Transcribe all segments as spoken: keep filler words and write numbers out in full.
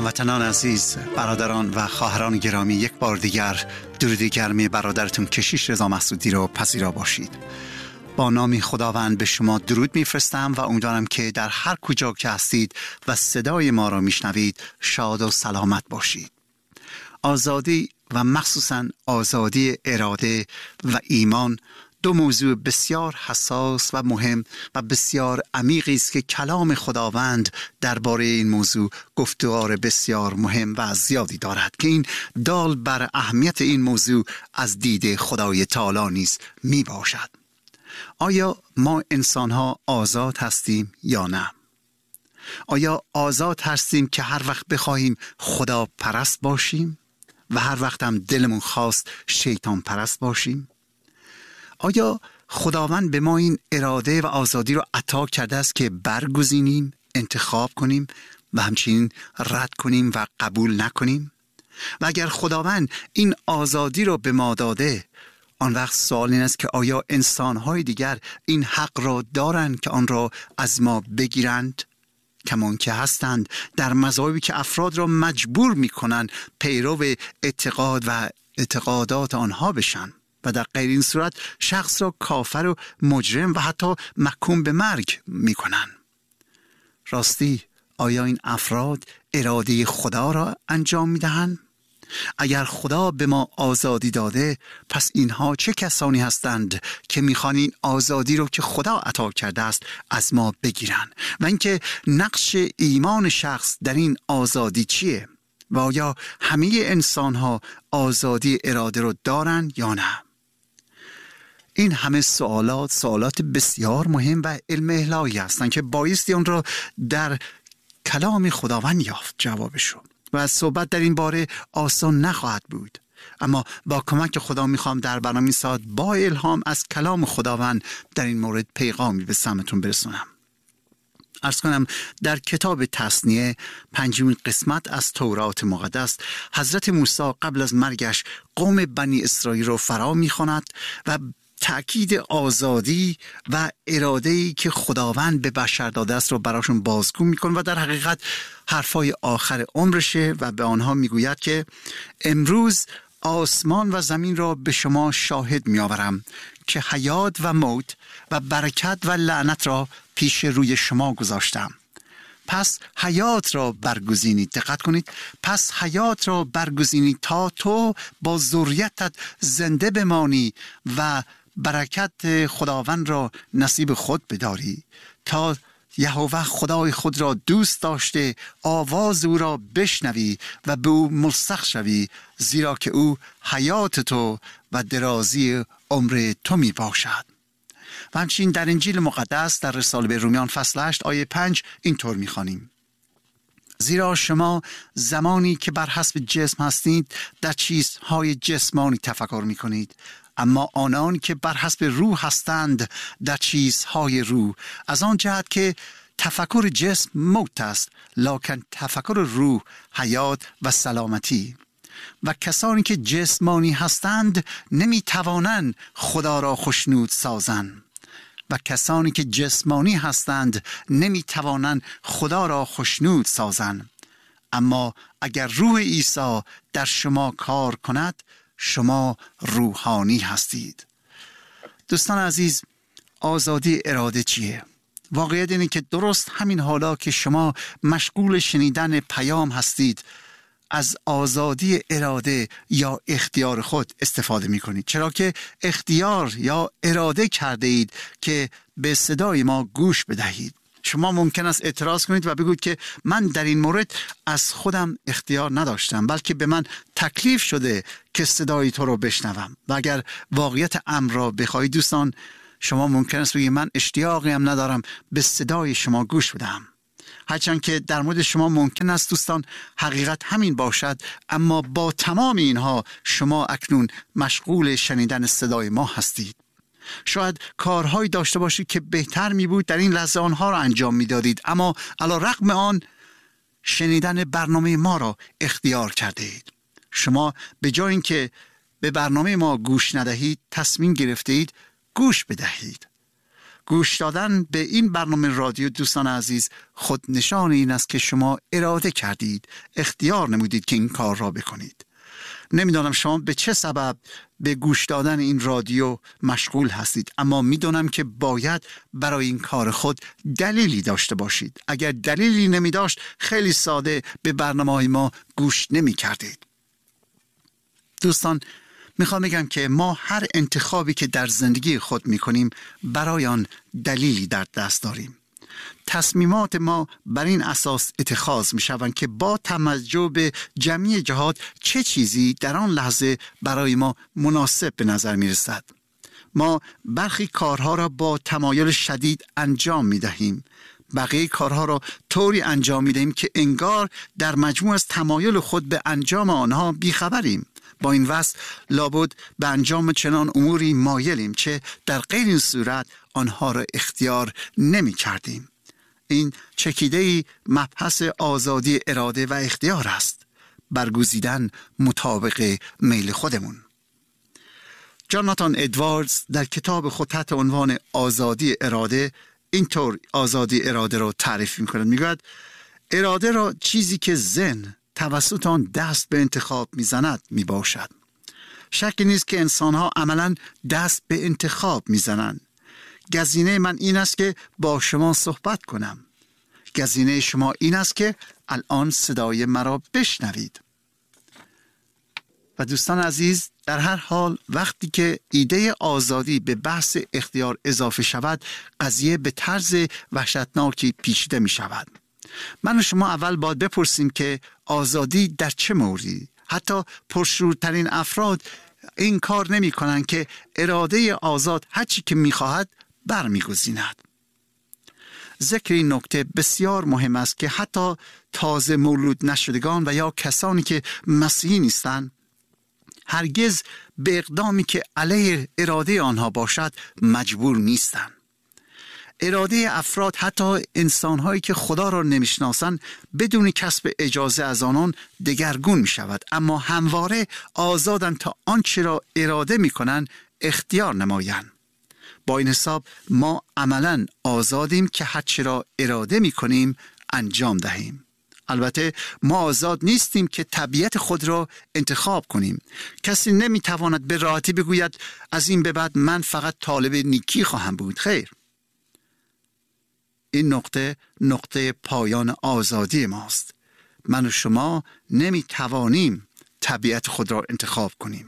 هموطنان عزیز، برادران و خواهران گرامی، یک بار دیگر درود گرمی برادرتون کشیش رضا مسعودی رو پذیرا باشید. با نام خداوند به شما درود میفرستم و امیدوارم که در هر کجا که هستید و صدای ما را میشنوید شاد و سلامت باشید. آزادی و مخصوصاً آزادی اراده و ایمان دو موضوع بسیار حساس و مهم و بسیار عمیقی است که کلام خداوند درباره این موضوع گفتار بسیار مهم و زیادی دارد که این دال بر اهمیت این موضوع از دید خدای تعالی نیز می باشد. آیا ما انسان‌ها آزاد هستیم یا نه؟ آیا آزاد هستیم که هر وقت بخواهیم خدا پرست باشیم و هر وقت هم دلمون خواست شیطان پرست باشیم؟ آیا خداوند به ما این اراده و آزادی رو عطا کرده است که برگزینیم، انتخاب کنیم و همچنین رد کنیم و قبول نکنیم؟ و اگر خداوند این آزادی رو به ما داده، آن وقت سوال این است که آیا انسان‌های دیگر این حق را دارند که آن را از ما بگیرند؟ کمان که هستند در مذاهبی که افراد را مجبور می‌کنند پیرو اعتقاد و اعتقادات آنها بشن و در غیر این صورت شخص را کافر و مجرم و حتی محکوم به مرگ می‌کنند. راستی آیا این افراد اراده خدا را انجام می‌دهند؟ اگر خدا به ما آزادی داده، پس اینها چه کسانی هستند که می‌خوان این آزادی رو که خدا عطا کرده است از ما بگیرن؟ و اینکه نقش ایمان شخص در این آزادی چیه؟ و آیا همه انسان‌ها آزادی اراده رو دارن یا نه؟ این همه سوالات سوالات بسیار مهم و علم الهی هستند که بایستی اون را در کلام خداوند یافت جوابشو. و صحبت در این باره آسان نخواهد بود، اما با کمک خدا میخوام در برنامه ساعت با الهام از کلام خداوند در این مورد پیغامی به سمتون برسونم. عرض کنم در کتاب تثنیه پنجمین قسمت از تورات مقدس، حضرت موسی قبل از مرگش قوم بنی اسرائیل رو فرا میخواند و تأکید آزادی و اراده‌ای که خداوند به بشر داده است رو براشون بازگو میکنه و در حقیقت حرفای آخر عمرشه و به آنها میگوید که امروز آسمان و زمین را به شما شاهد میآورم که حیات و موت و برکت و لعنت را پیش روی شما گذاشتم. پس حیات را برگزینید. دقت کنید، پس حیات را برگزینید تا تو با ذریتت زنده بمانی و برکت خداوند را نصیب خود بداری، تا یهوه خدای خود را دوست داشته آواز او را بشنوی و به او ملصق شوی، زیرا که او حیات تو و درازی عمر تو می باشد. و همچنین در انجیل مقدس در رساله به رومیان فصل هشت آیه پنج اینطور می خوانیم: زیرا شما زمانی که بر حسب جسم هستید در چیزهای جسمانی تفکر می کنید، اما آنان که بر حسب روح هستند در چیزهای روح. از آن جهت که تفکر جسم موت است، لکن تفکر روح حیات و سلامتی. و کسانی که جسمانی هستند نمی توانند خدا را خوشنود سازند. و کسانی که جسمانی هستند نمی توانند خدا را خوشنود سازند. اما اگر روح عیسی در شما کار کند، شما روحانی هستید. دوستان عزیز، آزادی اراده چیه؟ واقعیت اینه که درست همین حالا که شما مشغول شنیدن پیام هستید، از آزادی اراده یا اختیار خود استفاده می کنید، چرا که اختیار یا اراده کرده اید که به صدای ما گوش بدهید. شما ممکن است اعتراض کنید و بگوید که من در این مورد از خودم اختیار نداشتم، بلکه به من تکلیف شده که صدای تو رو بشنوم. و اگر واقعیت امر را بخواهید دوستان، شما ممکن است بگید من اشتیاقی هم ندارم به صدای شما گوش بدم. هرچند که در مورد شما ممکن است دوستان حقیقت همین باشد، اما با تمام اینها شما اکنون مشغول شنیدن صدای ما هستید. شاید کارهایی داشته باشید که بهتر می بود در این لحظه آنها را انجام می دادید، اما علی رغم آن شنیدن برنامه ما را اختیار کرده اید. شما به جای اینکه به برنامه ما گوش ندهید، تصمیم گرفته اید گوش بدهید. گوش دادن به این برنامه رادیو دوستان عزیز خود نشان این است که شما اراده کردید، اختیار نمودید که این کار را بکنید. نمیدانم شما به چه سبب به گوش دادن این رادیو مشغول هستید، اما میدونم که باید برای این کار خود دلیلی داشته باشید. اگر دلیلی نمی داشت خیلی ساده به برنامه‌های ما گوش نمی کردید. دوستان میخوام بگم که ما هر انتخابی که در زندگی خود میکنیم برای آن دلیلی در دست داریم. تصمیمات ما بر این اساس اتخاذ میشوند که با توجه به جمعی جهات چه چیزی در آن لحظه برای ما مناسب به نظر میرسد. ما برخی کارها را با تمایل شدید انجام میدهیم، بقیه کارها را طوری انجام میدهیم که انگار در مجموع از تمایل خود به انجام آنها بیخبریم. با این وصف لابد به انجام چنان اموری مایلیم چه در غیر این صورت آنها را اختیار نمی کردیم. این چکیده‌ای مبحث آزادی اراده و اختیار است، برگزیدن مطابق میل خودمون. جاناتان ادواردز در کتاب خود تحت عنوان آزادی اراده اینطور آزادی اراده را تعریف می‌کند. میگوید اراده را چیزی که ذهن توسط آن دست به انتخاب میزند میباشد. شکی نیست که انسان‌ها عملاً دست به انتخاب میزنند. گزینه من این است که با شما صحبت کنم. گزینه شما این است که الان صدای مرا بشنوید. و دوستان عزیز، در هر حال وقتی که ایده آزادی به بحث اختیار اضافه شود، قضیه به طرز وحشتناکی پیچیده می شود. من و شما اول باید بپرسیم که آزادی در چه موردی؟ حتی پرشورترین افراد این کار نمی کنند که اراده آزاد هرچی که می خواهد برمیگزیند. ذکر این نکته بسیار مهم است که حتی تازه مولود نشدگان و یا کسانی که مسیحی نیستند هرگز به اقدامی که علیه اراده آنها باشد مجبور نیستند. اراده افراد، حتی انسان‌هایی که خدا را نمی‌شناسند، بدون کسب اجازه از آنان دگرگون می‌شود، اما همواره آزادند تا آنچه را اراده می‌کنند اختیار نمایند. با این حساب ما عملاً آزادیم که هرچه را اراده می‌کنیم انجام دهیم. البته ما آزاد نیستیم که طبیعت خود را انتخاب کنیم. کسی نمی‌تواند به راحتی بگوید از این به بعد من فقط طالب نیکی خواهم بود. خیر، این نقطه نقطه پایان آزادی ماست. من و شما نمی‌توانیم طبیعت خود را انتخاب کنیم.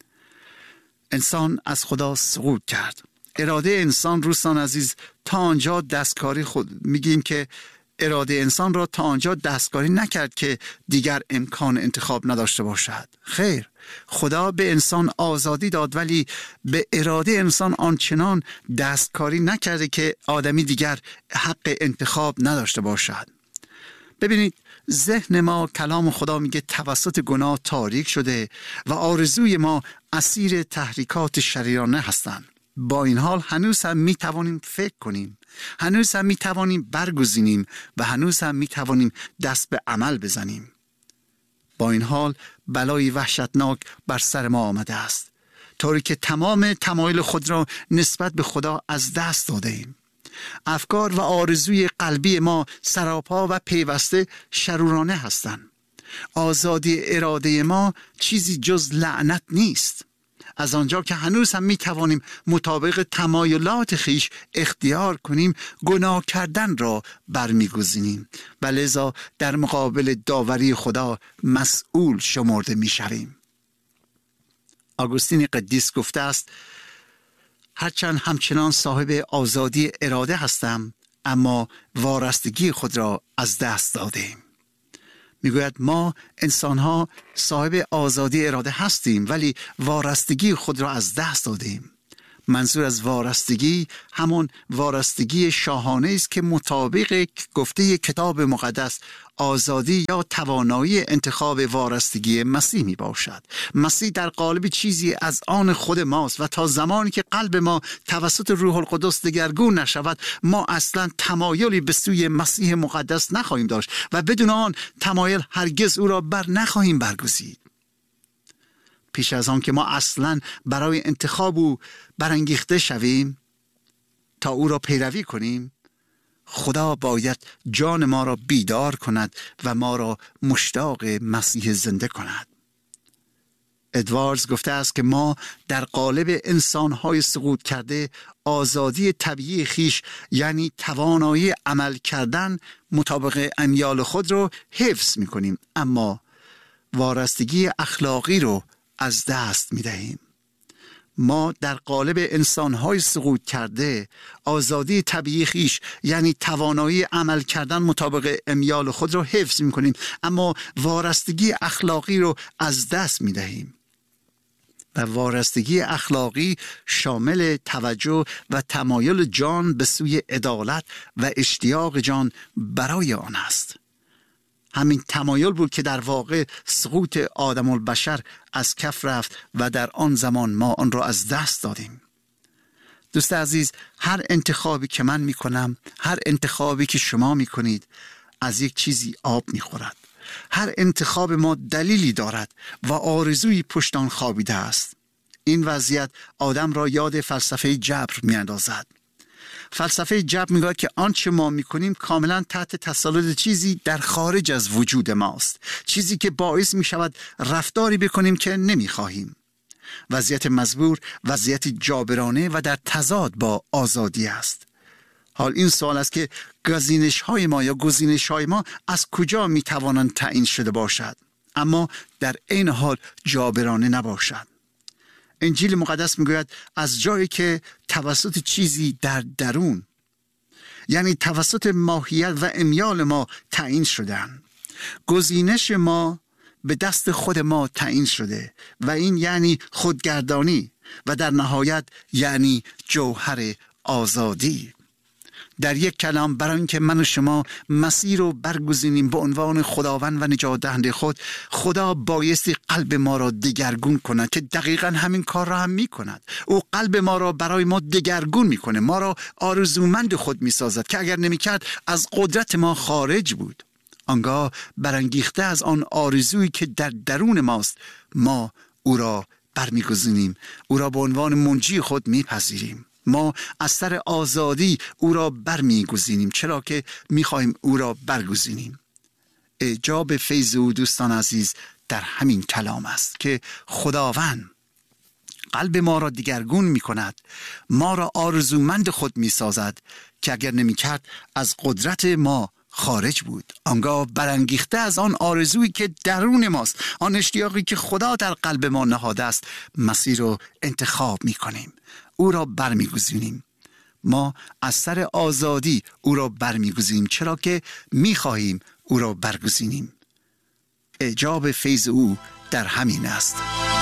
انسان از خدا سقوط کرد. اراده انسان دوستان عزیز تا آنجا دستکاری خود میگیم که اراده انسان را تا آنجا دستکاری نکرد که دیگر امکان انتخاب نداشته باشد. خیر، خدا به انسان آزادی داد، ولی به اراده انسان آنچنان دستکاری نکرده که آدمی دیگر حق انتخاب نداشته باشد. ببینید، ذهن ما، کلام خدا میگه، توسط گناه تاریک شده و آرزوی ما اسیر تحریکات شریرانه هستند. با این حال هنوز هم می توانیم فکر کنیم، هنوز هم می توانیم برگزینیم و هنوز هم می توانیم دست به عمل بزنیم. با این حال بلای وحشتناک بر سر ما آمده است، طوری که تمام تمایل خود را نسبت به خدا از دست داده ایم. افکار و آرزوی قلبی ما سراپا و پیوسته شرورانه هستند. آزادی اراده ما چیزی جز لعنت نیست. از آنجا که هنوز هم می توانیم مطابق تمایلات خیش اختیار کنیم، گناه کردن را برمیگزینیم و لذا در مقابل داوری خدا مسئول شمرده می شویم. آگوستین قدیس گفته است هرچند همچنان صاحب آزادی اراده هستم، اما وارستگی خود را از دست دادیم. میگوید ما انسان‌ها صاحب آزادی اراده هستیم، ولی وارستگی خود را از دست دادیم. منظور از وارستگی همون وارستگی شاهانه است که مطابق گفته کتاب مقدس آزادی یا توانایی انتخاب وارستگی مسیح می باشد. مسیح در قالب چیزی از آن خود ماست و تا زمانی که قلب ما توسط روح القدس دگرگون نشود، ما اصلا تمایلی به سوی مسیح مقدس نخواهیم داشت و بدون آن تمایل هرگز او را بر نخواهیم برگزید. پیش از آن که ما اصلا برای انتخاب او برانگیخته شویم، تا او را پیروی کنیم؟ خدا باید جان ما را بیدار کند و ما را مشتاق مسیح زنده کند. ادواردز گفته است که ما در قالب انسان‌های سقوط کرده آزادی طبیعی خیش، یعنی توانایی عمل کردن مطابق امیال خود رو حفظ می‌کنیم، اما وارستگی اخلاقی رو از دست می‌دهیم. ما در قالب انسان‌های سقوط کرده آزادی طبیعی خیش، یعنی توانایی عمل کردن مطابق امیال خود رو حفظ می‌کنیم، اما وارستگی اخلاقی رو از دست می‌دهیم. و وارستگی اخلاقی شامل توجه و تمایل جان به سوی عدالت و اشتیاق جان برای آن است. همین تمایل بود که در واقع سقوط آدم البشر از کف رفت و در آن زمان ما آن را از دست دادیم. دوست عزیز، هر انتخابی که من می کنم، هر انتخابی که شما می کنید، از یک چیزی آب می خورد. هر انتخاب ما دلیلی دارد و آرزوی پشت آن خوابیده است. این وضعیت آدم را یاد فلسفه جبر می اندازد. فلسفه جبر می گوید که آنچه ما می کنیم کاملا تحت تسلط چیزی در خارج از وجود ماست، چیزی که باعث می شود رفتاری بکنیم که نمی خواهیم. وضعیت مزبور وضعیت جابرانه و در تضاد با آزادی است. حال این سوال است که گزینش های ما یا گزینش های ما از کجا می توانند تعیین شده باشد، اما در این حال جابرانه نباشد. انجیل مقدس می گوید از جایی که توسط چیزی در درون، یعنی توسط ماهیت و امیال ما تعیین شدن، گزینش ما به دست خود ما تعیین شده و این یعنی خودگردانی و در نهایت یعنی جوهر آزادی. در یک کلام، برای اینکه من و شما مسیح رو برگزینیم به عنوان خداوند و نجات دهنده خود، خدا بایستی قلب ما را دگرگون کند که دقیقاً همین کار را هم می کند. او قلب ما را برای ما دگرگون می کنه، ما را آرزومند خود می سازد که اگر نمی کرد از قدرت ما خارج بود. آنگاه برانگیخته از آن آرزویی که در درون ماست، ما او را برمیگزینیم، او را به عنوان منجی خود میپذیریم. ما از سر آزادی او را برمیگزینیم، چرا که میخواهیم او را برگزینیم. اعجاب فیض او دوستان عزیز در همین کلام است که خداوند قلب ما را دگرگون می کند، ما را آرزومند خود می سازد که اگر نمی کرد از قدرت ما خارج بود. آنگاه برانگیخته از آن آرزویی که درون ماست، آن اشتیاقی که خدا در قلب ما نهاده است، مسیر رو انتخاب می کنیم، او را برمیگزینیم. ما از سر آزادی او را برمیگزینیم، چرا که می خواهیم او را برگزینیم. اعجاب فیض او در همین است.